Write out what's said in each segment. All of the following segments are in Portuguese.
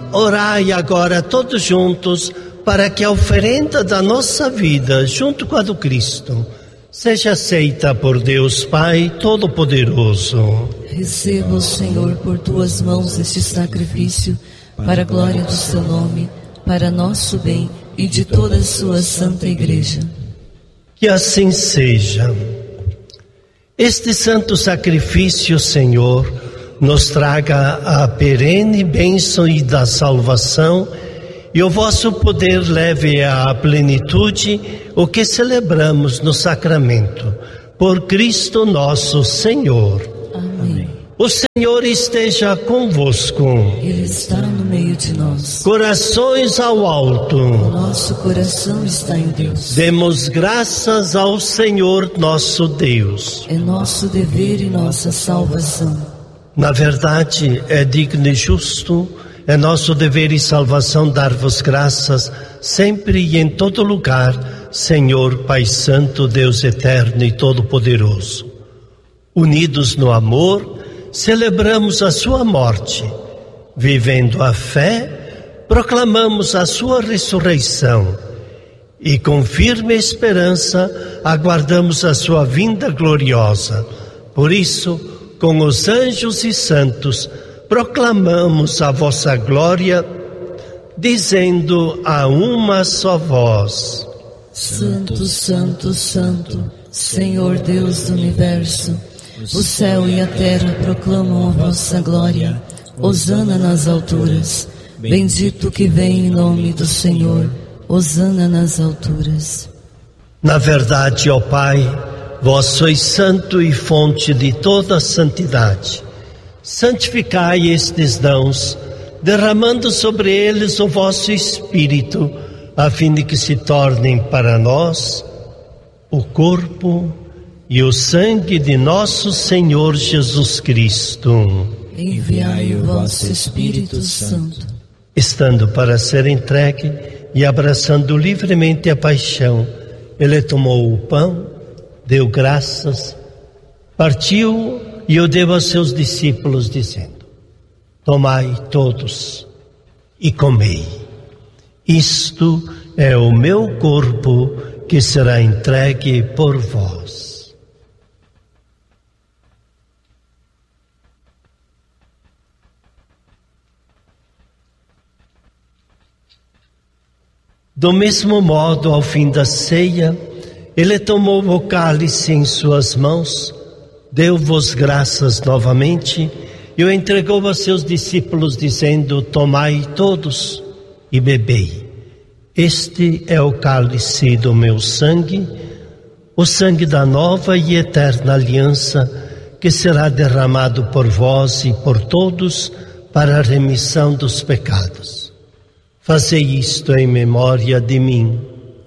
orai agora todos juntos para que a oferenda da nossa vida, junto com a do Cristo, seja aceita por Deus Pai Todo-Poderoso. Receba, Senhor, por tuas mãos este sacrifício, para a glória do seu nome, para nosso bem e de toda a sua santa Igreja. Que assim seja. Este santo sacrifício, Senhor, nos traga a perene bênção e da salvação, e o vosso poder leve à plenitude o que celebramos no sacramento. Por Cristo nosso Senhor. Amém. O Senhor esteja convosco. Ele está no meio de nós. Corações ao alto. O nosso coração está em Deus. Demos graças ao Senhor nosso Deus. É nosso dever e nossa salvação. Na verdade, é digno e justo, é nosso dever e salvação dar-vos graças, sempre e em todo lugar, Senhor, Pai Santo, Deus eterno e todo-poderoso. Unidos no amor, celebramos a sua morte. Vivendo a fé, proclamamos a sua ressurreição. E com firme esperança, aguardamos a sua vinda gloriosa. Por isso, com os anjos e santos, proclamamos a vossa glória, dizendo a uma só voz: Santo, Santo, Santo, Senhor Deus do Universo, o céu e a terra proclamam a vossa glória. Hosana nas alturas. Bendito que vem em nome do Senhor. Hosana nas alturas. Na verdade, ó Pai, vós sois santo e fonte de toda santidade. Santificai estes dons, derramando sobre eles o vosso Espírito, a fim de que se tornem para nós o corpo e o sangue de nosso Senhor Jesus Cristo. Enviai o vosso Espírito Santo. Estando para ser entregue e abraçando livremente a paixão, ele tomou o pão, deu graças, partiu e o deu aos seus discípulos, dizendo: Tomai todos e comei. Isto é o meu corpo que será entregue por vós. Do mesmo modo, ao fim da ceia, ele tomou o cálice em suas mãos, deu-vos graças novamente e o entregou a seus discípulos, dizendo: Tomai todos e bebei. Este é o cálice do meu sangue, o sangue da nova e eterna aliança, que será derramado por vós e por todos para a remissão dos pecados. Fazei isto em memória de mim.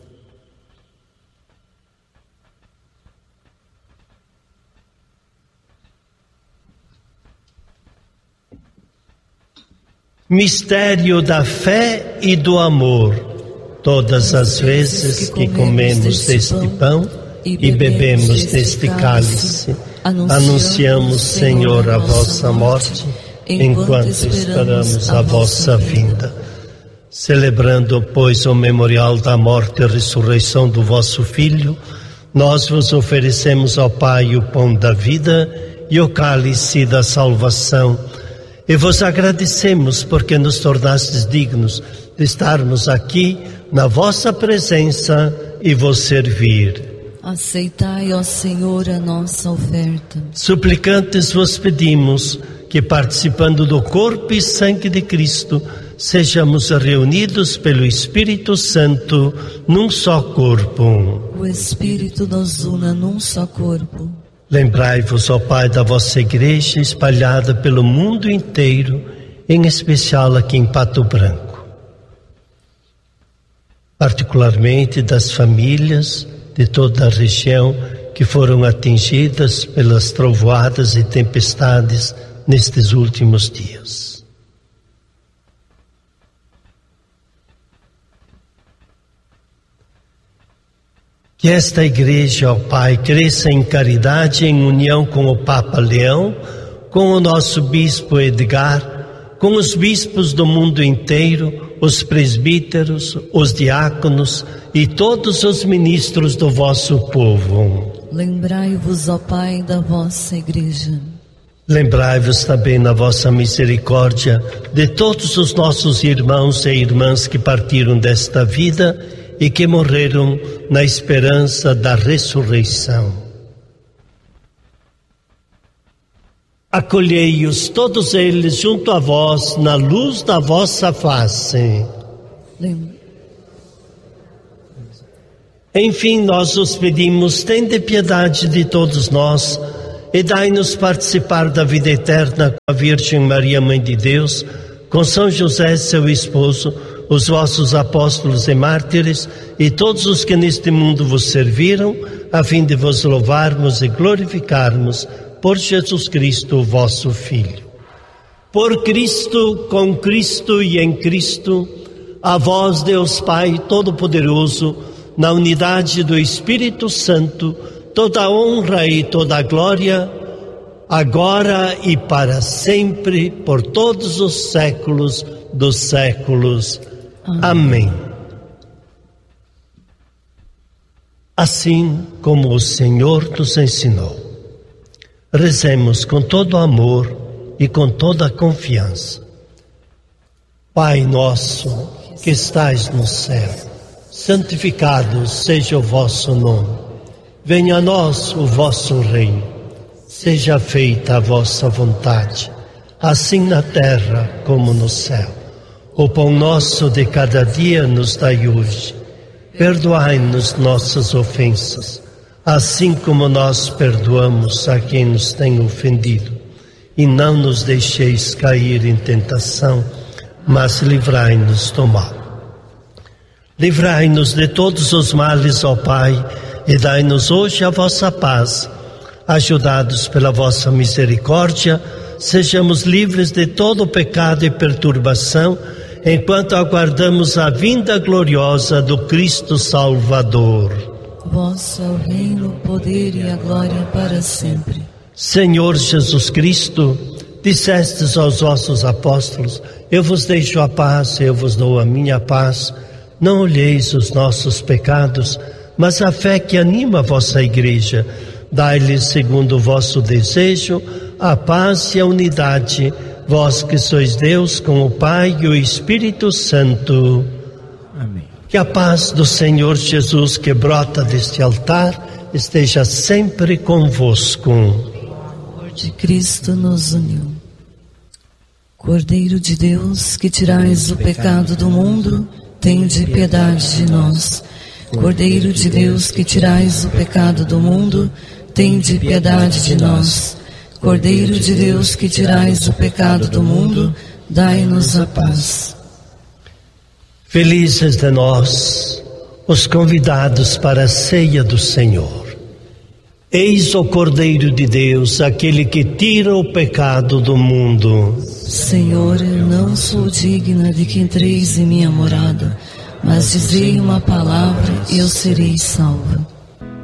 Mistério da fé e do amor. Todas as vezes que comemos deste pão e bebemos deste cálice, anunciamos, Senhor, a vossa morte, enquanto esperamos a vossa vinda. Celebrando, pois, o memorial da morte e ressurreição do vosso Filho, nós vos oferecemos ao Pai o pão da vida e o cálice da salvação, e vos agradecemos porque nos tornastes dignos de estarmos aqui na vossa presença e vos servir. Aceitai, ó Senhor, a nossa oferta. Suplicantes vos pedimos que, participando do corpo e sangue de Cristo, sejamos reunidos pelo Espírito Santo num só corpo. O Espírito nos una num só corpo. Lembrai-vos, ó Pai, da vossa Igreja espalhada pelo mundo inteiro, em especial aqui em Pato Branco. Particularmente das famílias de toda a região que foram atingidas pelas trovoadas e tempestades nestes últimos dias. Que esta Igreja, ó Pai, cresça em caridade, em união com o Papa Leão, com o nosso Bispo Edgar, com os bispos do mundo inteiro, os presbíteros, os diáconos e todos os ministros do vosso povo. Lembrai-vos, ó Pai, da vossa Igreja. Lembrai-vos também na vossa misericórdia de todos os nossos irmãos e irmãs que partiram desta vida e que morreram na esperança da ressurreição. Acolhei-os todos eles junto a vós na luz da vossa face. Enfim, nós os pedimos, tende piedade de todos nós e dai-nos participar da vida eterna com a Virgem Maria, Mãe de Deus, com São José, seu esposo, os vossos apóstolos e mártires e todos os que neste mundo vos serviram, a fim de vos louvarmos e glorificarmos por Jesus Cristo, vosso Filho. Por Cristo, com Cristo e em Cristo, a vós, Deus Pai Todo-Poderoso, na unidade do Espírito Santo, toda a honra e toda a glória, agora e para sempre, por todos os séculos dos séculos. Amém. Assim como o Senhor nos ensinou, rezemos com todo amor e com toda a confiança. Pai nosso, que estais no céu, santificado seja o vosso nome. Venha a nós o vosso reino. Seja feita a vossa vontade, assim na terra como no céu. O pão nosso de cada dia nos dai hoje. Perdoai-nos nossas ofensas, assim como nós perdoamos a quem nos tem ofendido. E não nos deixeis cair em tentação, mas livrai-nos do mal. Livrai-nos de todos os males, ó Pai, e dai-nos hoje a vossa paz. Ajudados pela vossa misericórdia, sejamos livres de todo pecado e perturbação, enquanto aguardamos a vinda gloriosa do Cristo Salvador. Vosso é o reino, o poder e a glória para sempre. Senhor Jesus Cristo, dissestes aos vossos apóstolos: eu vos deixo a paz, eu vos dou a minha paz. Não olheis os nossos pecados, mas a fé que anima a vossa igreja. Dai-lhes, segundo o vosso desejo, a paz e a unidade, vós que sois Deus com o Pai e o Espírito Santo. Amém. Que a paz do Senhor Jesus, que brota deste altar, esteja sempre convosco. O amor de Cristo nos uniu. Cordeiro de Deus, que tirais o pecado do mundo, tende piedade de nós. Cordeiro de Deus, que tirais o pecado do mundo, tende piedade de nós. Cordeiro de Deus, que tirais o pecado do mundo, dai-nos a paz. Felizes de nós, os convidados para a ceia do Senhor. Eis o Cordeiro de Deus, aquele que tira o pecado do mundo. Senhor, eu não sou digna de que entreis em minha morada, mas dizei uma palavra e eu serei salva.